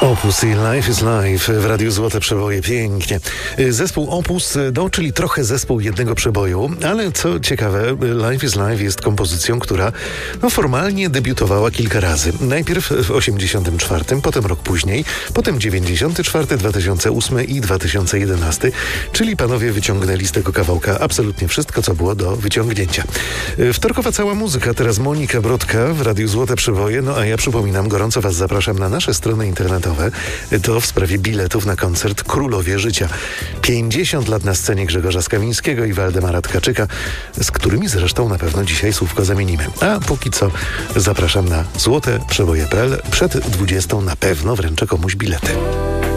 Opus i Life is Life w Radiu Złote Przeboje. Pięknie. Zespół Opus, czyli trochę zespół jednego przeboju, ale co ciekawe, Life is Life jest kompozycją, która formalnie debiutowała kilka razy. Najpierw w 1984, potem rok później, potem 1994, 2008 i 2011, czyli panowie wyciągnęli z tego kawałka absolutnie wszystko, co było do wyciągnięcia. Wtorkowa cała muzyka, teraz Monika Brodka w Radiu Złote Przeboje, a ja przypominam, gorąco was zapraszam na nasze strony internetowe. To w sprawie biletów na koncert Królowie Życia. 50 lat na scenie Grzegorza Skamińskiego i Waldemara Tkaczyka, z którymi zresztą na pewno dzisiaj słówko zamienimy. A póki co zapraszam na złoteprzeboje.pl. Przed 20 na pewno wręczę komuś bilety.